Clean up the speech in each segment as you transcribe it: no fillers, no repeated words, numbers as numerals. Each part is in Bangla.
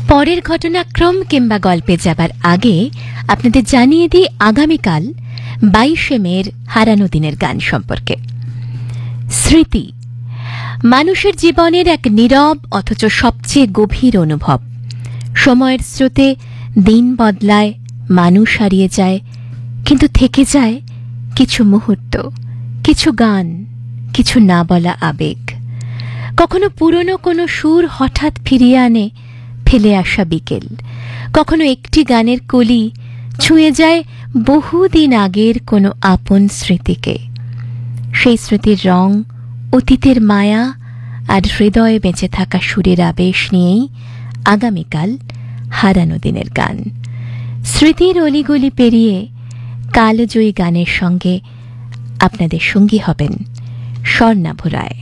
পরের ঘটনাক্রম কিংবা গল্পে যাবার আগে আপনাদের জানিয়ে দিই আগামীকাল 22শে মের হারানো দিনের গান সম্পর্কে। স্মৃতি মানুষের জীবনের এক নীরব অথচ সবচেয়ে গভীর অনুভব। সময়ের স্রোতে দিন বদলায়, মানুষ হারিয়ে যায়, কিন্তু থেকে যায় কিছু মুহূর্ত, কিছু গান, কিছু না বলা আবেগ। কখনো পুরনো কোনো সুর হঠাৎ ফিরিয়ে আনে ফেলে আসা বিকেল, কখনো একটি গানের কলি ছুঁয়ে যায় বহুদিন আগের কোনো আপন স্মৃতিকে। সেই স্মৃতির রং, অতীতের মায়া আর হৃদয়ে বেঁচে থাকা সুরের আবেশ নিয়েই আগামীকাল হারানো দিনের গান। স্মৃতির অলিগলি পেরিয়ে কালজয়ী গানের সঙ্গে আপনাদের সঙ্গী হবেন স্বর্ণাভ রায়।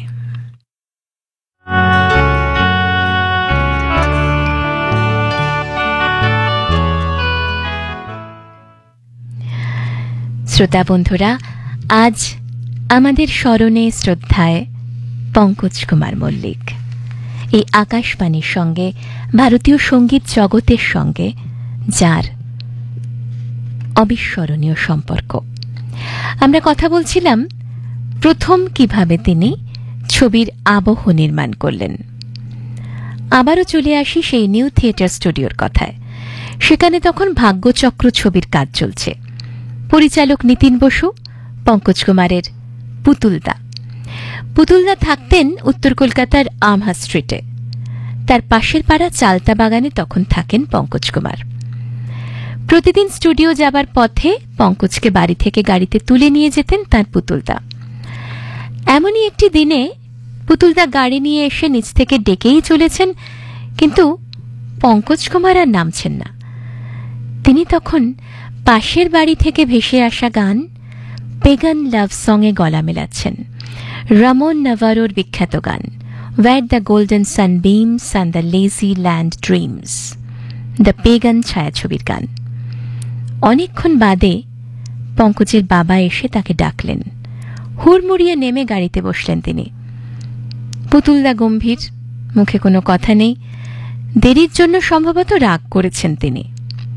শ্রোতা বন্ধুরা, আজ আমাদের স্মরণে শ্রদ্ধায় পঙ্কজ কুমার মল্লিক। এই আকাশবাণীর সঙ্গে, ভারতীয় সঙ্গীত জগতের সঙ্গে যার অবিস্মরণীয় সম্পর্ক। আমরা কথা বলছিলাম প্রথম কিভাবে তিনি ছবির আবহ নির্মাণ করলেন। আবারও চলে আসি সেই নিউ থিয়েটার স্টুডিওর কথায়। সেখানে তখন ভাগ্যচক্র ছবির কাজ চলছে। পরিচালক নিতিন বসু, পঙ্কজ কুমারের পুতুলদা। পুতুলদা থাকতেন উত্তর কলকাতার আমহা স্ট্রিটে। তার পাশের পাড়া চালতা বাগানে তখন থাকেন পঙ্কজ কুমার। প্রতিদিন স্টুডিও যাবার পথে পঙ্কজকে বাড়ি থেকে গাড়িতে তুলে নিয়ে যেতেন তার পুতুলদা। এমনই একটি দিনে পুতুলদা গাড়ি নিয়ে এসে নিচ থেকে ডেকেই চলেছেন, কিন্তু পঙ্কজ কুমার আর নামছেন না। তিনি তখন পাশের বাড়ি থেকে ভেসে আসা গান পেগান লাভ সঙ্গে গলা মেলাচ্ছেন। রামন নাভারোর বিখ্যাত গান wire the golden সানবিমস and the lazy land dreams, the পেগান ছায়াছবির গান। অনেকক্ষণ বাদে পঙ্কজের বাবা এসে তাকে ডাকলেন। হুড়মুড়িয়ে নেমে গাড়িতে বসলেন তিনি। পুতুলদা গম্ভীর, মুখে কোনো কথা নেই। দেরির জন্য সম্ভবত রাগ করেছেন তিনি।